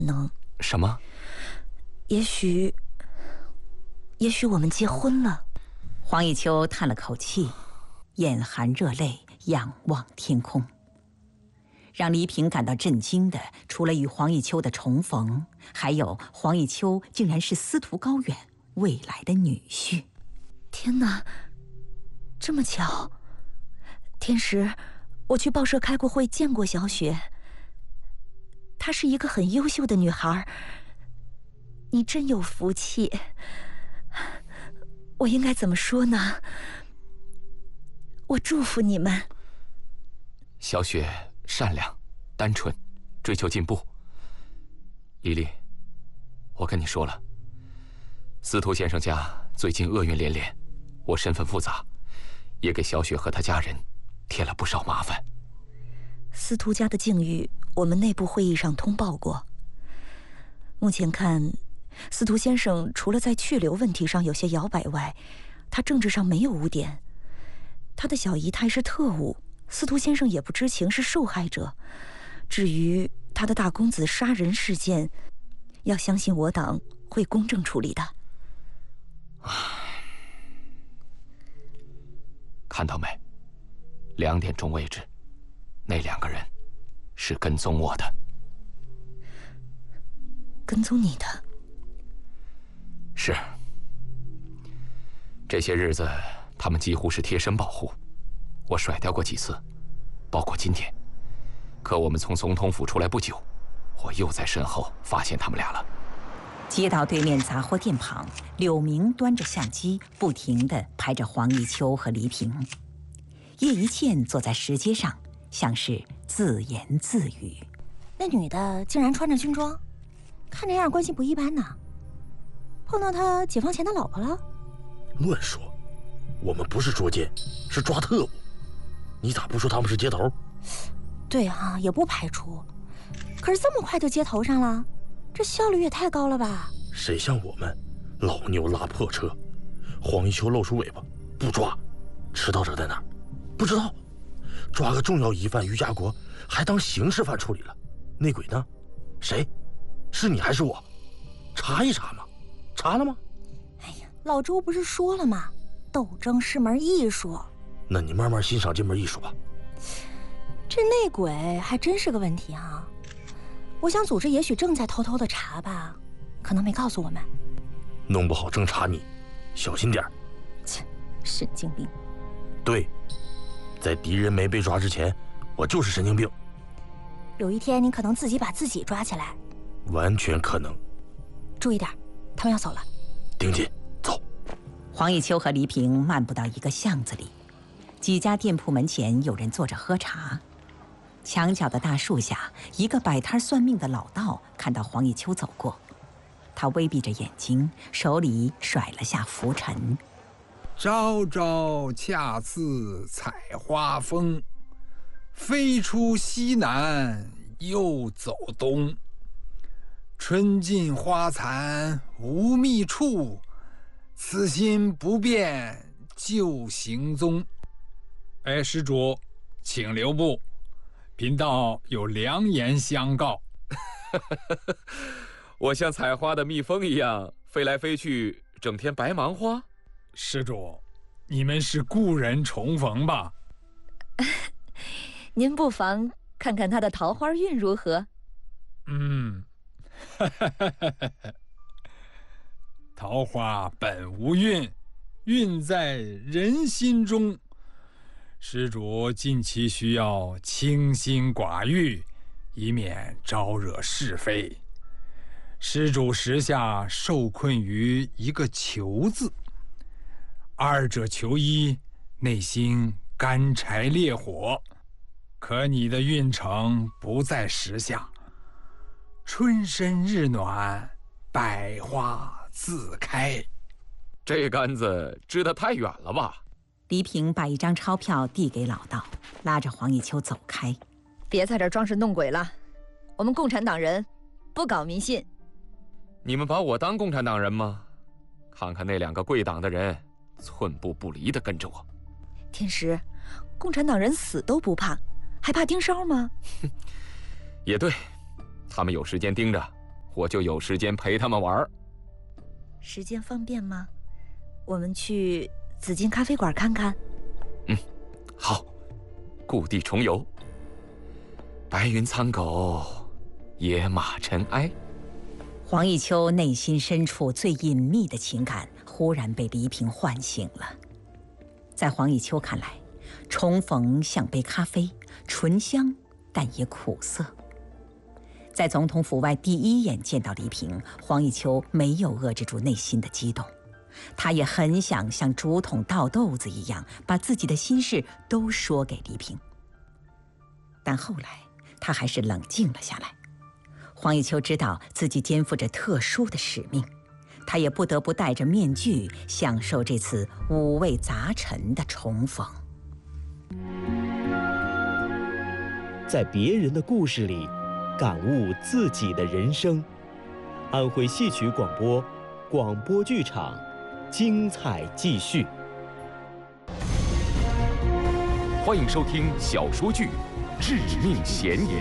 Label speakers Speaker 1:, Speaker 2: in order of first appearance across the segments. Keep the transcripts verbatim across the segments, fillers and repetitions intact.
Speaker 1: 能。
Speaker 2: 什么？
Speaker 1: 也许，也许我们结婚了。
Speaker 3: 黄以秋叹了口气，眼含热泪，仰望天空。让黎平感到震惊的，除了与黄以秋的重逢，还有黄以秋竟然是司徒高远未来的女婿。
Speaker 1: 天哪，这么巧！天石，我去报社开过会，见过小雪。她是一个很优秀的女孩，你真有福气。我应该怎么说呢？我祝福你们。
Speaker 2: 小雪善良、单纯，追求进步。丽丽，我跟你说了，司徒先生家最近厄运连连，我身份复杂，也给小雪和她家人添了不少麻烦。
Speaker 1: 司徒家的境遇，我们内部会议上通报过。目前看，司徒先生除了在去留问题上有些摇摆外，他政治上没有污点。他的小姨太是特务，司徒先生也不知情，是受害者。至于他的大公子杀人事件，要相信我党会公正处理的。
Speaker 2: 看到没？两点钟位置，那两个人是跟踪我的。
Speaker 1: 跟踪你的？
Speaker 2: 是。这些日子他们几乎是贴身保护，我甩掉过几次，包括今天。可我们从总统府出来不久，我又在身后发现他们俩了。
Speaker 3: 街道对面杂货店旁，柳明端着相机，不停地拍着黄以秋和黎平。叶一茜坐在石阶上，像是自言自语。
Speaker 4: 那女的竟然穿着军装，看这样关系不一般呢。碰到他解放前的老婆了？
Speaker 5: 乱说，我们不是捉奸，是抓特务。你咋不说他们是接头？
Speaker 4: 对啊，也不排除。可是这么快就接头上了，这效率也太高了吧？
Speaker 5: 谁像我们，老牛拉破车，黄一秋露出尾巴不抓，持刀者在哪儿？不知道。抓个重要疑犯于家国，还当刑事犯处理了。内鬼呢？谁？是你还是我？查一查嘛。查了吗？
Speaker 4: 哎呀，老周不是说了吗？斗争是门艺术。
Speaker 5: 那你慢慢欣赏这门艺术吧。
Speaker 4: 这内鬼还真是个问题啊！我想组织也许正在偷偷的查吧，可能没告诉我们。
Speaker 5: 弄不好正查你，小心点儿。
Speaker 4: 切，神经病。
Speaker 5: 对，在敌人没被抓之前，我就是神经病。
Speaker 4: 有一天你可能自己把自己抓起来。
Speaker 5: 完全可能。
Speaker 4: 注意点，他们要走了。
Speaker 5: 盯紧，走。
Speaker 3: 黄以秋和黎平漫步到一个巷子里，几家店铺门前有人坐着喝茶。墙角的大树下，一个摆摊算命的老道看到黄以秋走过，他微闭着眼睛，手里甩了下拂尘。
Speaker 6: 朝朝恰似采花风，飞出西南又走东。春尽花残无觅处，此心不变旧行踪。哎，施主，请留步，贫道有良言相告。
Speaker 2: 我像采花的蜜蜂一样飞来飞去，整天白忙花。
Speaker 6: 施主，你们是故人重逢吧？
Speaker 1: 您不妨看看他的桃花运如何？
Speaker 6: 嗯，桃花本无运，运在人心中。施主近期需要清心寡欲，以免招惹是非。施主时下受困于一个求字，二者求一，内心干柴烈火。可你的运程不在时下，春深日暖，百花自开。
Speaker 2: 这杆子支得太远了吧？
Speaker 3: 黎平把一张钞票递给老道，拉着黄以秋走开。
Speaker 1: 别在这儿装神弄鬼了，我们共产党人不搞迷信。
Speaker 2: 你们把我当共产党人吗？看看那两个贵党的人，寸步不离地跟着我。
Speaker 1: 天石，共产党人死都不怕，还怕盯梢吗？
Speaker 2: 也对，他们有时间盯着， 我就有时间陪他们玩。
Speaker 1: 时间方便吗？我们去紫金咖啡馆看看。
Speaker 2: 嗯，好。故地重游。白云苍狗，野马尘埃。
Speaker 3: 黄奕秋内心深处最隐秘的情感忽然被黎平唤醒了。在黄奕秋看来，重逢像杯咖啡，醇香但也苦涩。在总统府外第一眼见到黎平，黄奕秋没有遏制住内心的激动，他也很想像竹筒倒豆子一样，把自己的心事都说给黎平。但后来，他还是冷静了下来。黄奕秋知道自己肩负着特殊的使命，他也不得不戴着面具，享受这次五味杂陈的重逢。
Speaker 7: 在别人的故事里，感悟自己的人生。安徽戏曲广播，广播剧场，精彩继续。
Speaker 2: 欢迎收听小说剧《致命嫌疑》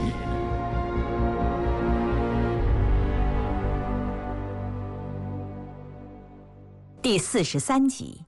Speaker 3: 第四十三集。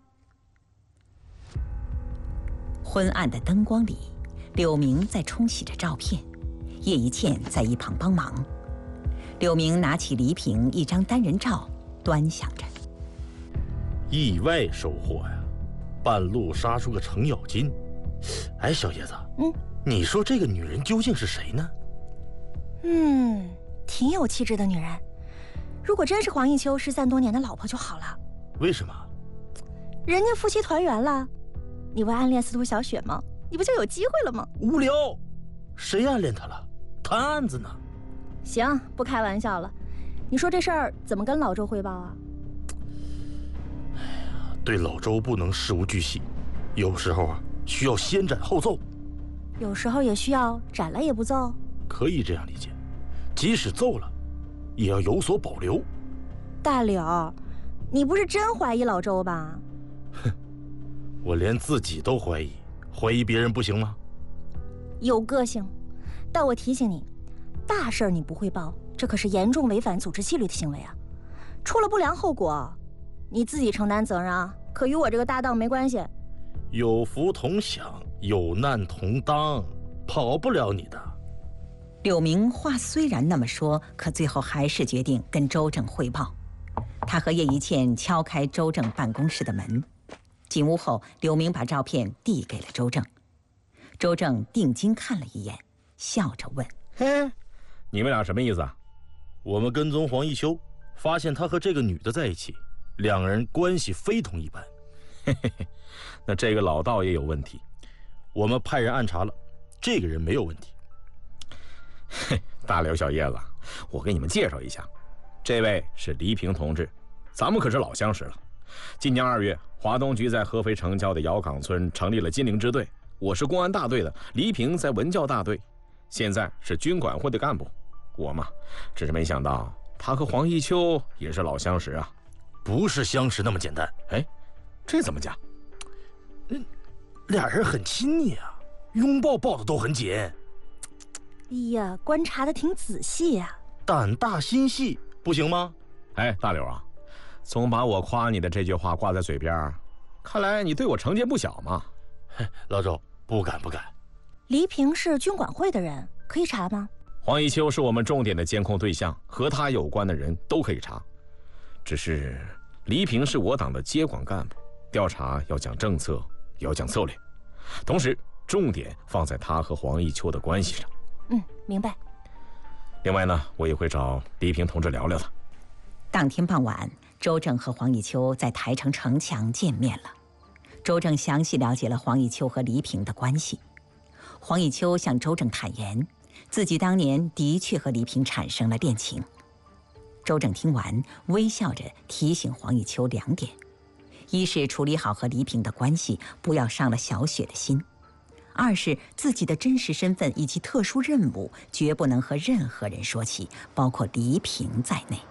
Speaker 3: 昏暗的灯光里，柳明在冲洗着照片，叶一茜在一旁帮忙。柳明拿起黎平一张单人照，端详着。
Speaker 5: 意外收获呀，半路杀出个程咬金。哎，小叶子，
Speaker 4: 嗯，
Speaker 5: 你说这个女人究竟是谁呢？
Speaker 4: 嗯，挺有气质的女人。如果真是黄奕秋失散多年的老婆就好了。
Speaker 5: 为什么？
Speaker 4: 人家夫妻团圆了，你不暗恋司徒小雪吗？你不就有机会了吗？
Speaker 5: 无聊，谁暗恋她了？谈案子呢。
Speaker 4: 行，不开玩笑了。你说这事儿怎么跟老周汇报啊？
Speaker 5: 哎呀，对老周不能事无巨细，有时候啊需要先斩后奏，
Speaker 4: 有时候也需要斩了也不奏。
Speaker 5: 可以这样理解，即使奏了，也要有所保留。
Speaker 4: 大柳，你不是真怀疑老周吧？
Speaker 5: 哼，我连自己都怀疑，怀疑别人不行吗？
Speaker 4: 有个性，但我提醒你，大事儿你不汇报，这可是严重违反组织纪律的行为啊！出了不良后果，你自己承担责任啊，可与我这个搭档没关系。
Speaker 5: 有福同享，有难同当，跑不了你的。
Speaker 3: 柳明话虽然那么说，可最后还是决定跟周正汇报。他和叶一茜敲开周正办公室的门，进屋后，柳明把照片递给了周正。周正定睛看了一眼，笑着问：“
Speaker 8: 嘿，你们俩什么意思啊？”
Speaker 5: 我们跟踪黄奕秋，发现他和这个女的在一起，两人关系非同一般。
Speaker 8: 嘿嘿嘿，那这个老道也有问题。
Speaker 5: 我们派人暗查了，这个人没有问题。
Speaker 8: 嘿，大刘小叶子，我给你们介绍一下，这位是黎平同志，咱们可是老相识了。今年二月，华东局在合肥城郊的窑岗村成立了金陵支队，我是公安大队的，黎平在文教大队，现在是军管会的干部。我嘛，只是没想到他和黄奕秋也是老相识啊。
Speaker 5: 不是相识那么简单。
Speaker 8: 哎，这怎么讲？
Speaker 5: 嗯，俩人很亲昵啊，拥抱抱的都很紧。
Speaker 4: 哎呀，观察的挺仔细呀、啊。
Speaker 5: 胆大心细，不行吗？
Speaker 8: 哎，大刘啊，总把我夸你的这句话挂在嘴边，看来你对我成见不小嘛。
Speaker 5: 老周，不敢不敢。
Speaker 4: 黎平是军管会的人，可以查吗？
Speaker 8: 黄奕秋是我们重点的监控对象，和他有关的人都可以查。只是黎平是我党的接管干部，调查要讲政策，要讲策略，同时重点放在他和黄奕秋的关系上。
Speaker 4: 嗯，明白。
Speaker 8: 另外呢，我也会找黎平同志聊聊的。
Speaker 3: 当天傍晚，周正和黄奕秋在台城城墙见面了。周正详细了解了黄奕秋和黎平的关系。黄奕秋向周正坦言，自己当年的确和黎平产生了恋情。周正听完，微笑着提醒黄奕秋两点：一是处理好和黎平的关系，不要伤了小雪的心；二是自己的真实身份以及特殊任务，绝不能和任何人说起，包括黎平在内。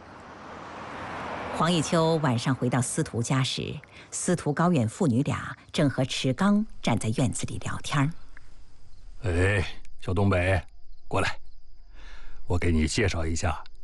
Speaker 3: 黄奕秋晚上回到司徒家时，司徒高远父女俩正和池刚站在院子里聊天。
Speaker 9: 哎，小东北，过来，我给你介绍一下